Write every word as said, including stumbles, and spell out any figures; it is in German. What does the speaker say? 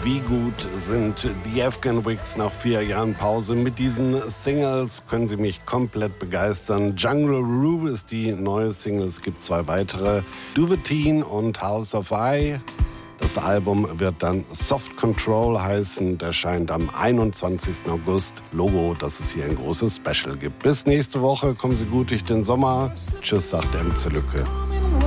Wie gut sind die Afghan Wigs nach vier Jahren Pause? Mit diesen Singles können sie mich komplett begeistern. Jungle Rue ist die neue Single. Es gibt zwei weitere, Do the Teen und House of I. Das Album wird dann Soft Control heißen und erscheint am einundzwanzigsten August. Logo, dass es hier ein großes Special gibt. Bis nächste Woche. Kommen Sie gut durch den Sommer. Tschüss, sagt M C Lücke.